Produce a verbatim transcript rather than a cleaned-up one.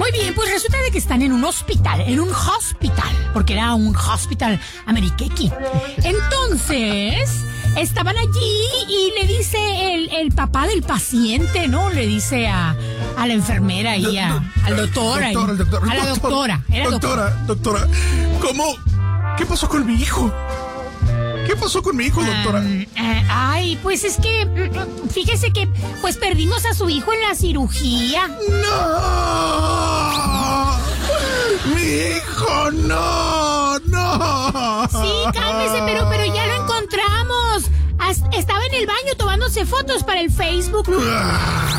Muy bien, pues resulta de que están en un hospital, en un hospital, porque era un hospital ameriquequi. Entonces, estaban allí y le dice el, el papá del paciente, ¿no? Le dice a, a la enfermera y a, Do- al doctor, ahí, doctor, doctor, a la doctor, doctora. Era doctora, doctora, ¿cómo? ¿Qué pasó con mi hijo? ¿Qué pasó con mi hijo, doctora? Um, eh, ay, pues es que, mm, fíjese que, pues perdimos a su hijo en la cirugía. ¡No! ¡Mi hijo, no! ¡No! Sí, cálmese, pero, pero ya lo encontramos. As- estaba en el baño tomándose fotos para el Facebook. Ah.